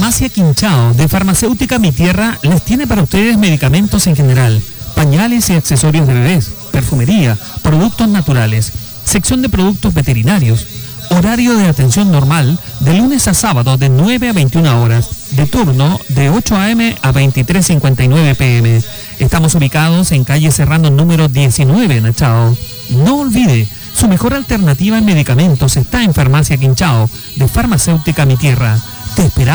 Farmacia Quinchao de Farmacéutica Mi Tierra les tiene para ustedes medicamentos en general, pañales y accesorios de bebés, perfumería, productos naturales, sección de productos veterinarios, horario de atención normal de lunes a sábado de 9 a 21 horas, de turno de 8 a.m. a 23:59 p.m. Estamos ubicados en calle Serrano número 19 en Achao. No olvide, su mejor alternativa en medicamentos está en Farmacia Quinchao de Farmacéutica Mi Tierra. Te esperamos.